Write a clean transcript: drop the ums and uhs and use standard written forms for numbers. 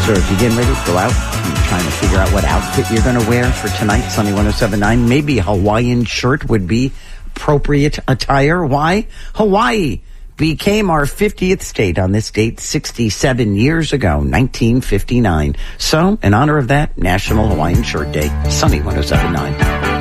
So if you're getting ready to go out, you're trying to figure out what outfit you're going to wear for tonight, Sunny 107.9, maybe a Hawaiian shirt would be appropriate attire. Why? Hawaii became our 50th state on this date 67 years ago, 1959. So, in honor of that, National Hawaiian Shirt Day, Sunny 107.9.